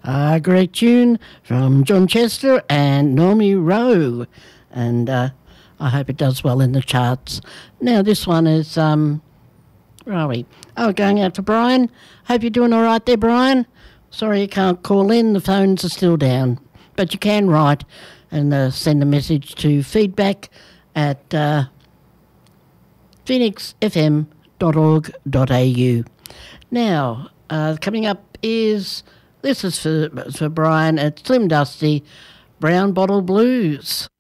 Great tune from John Chester and Normie Rowe. And I hope it does well in the charts. Now, this one is, where are we? Oh, going out to Brian. Hope you're doing all right there, Brian. Sorry you can't call in. The phones are still down. But you can write and send a message to feedback at phoenixfm.org.au. Now, coming up is, this is for Brian at Slim Dusty, Brown Bottle Blues.